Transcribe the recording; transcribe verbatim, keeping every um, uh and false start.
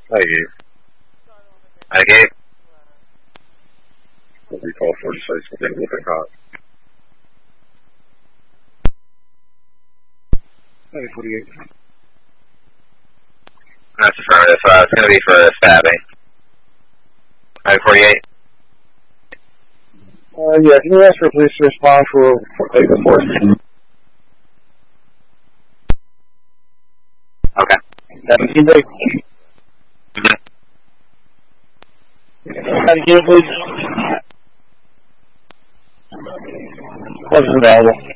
Thank you. Thank you. What we call forty-six, we're getting a little bit hot. Hey, forty-eight. That's affirmative. Uh, it's going to be for stabbing. Alright, forty-eight. Uh, yeah, can you ask for police to respond for, for eight before? Okay. seventeen, eight. Mm-hmm. Again, please. What's available?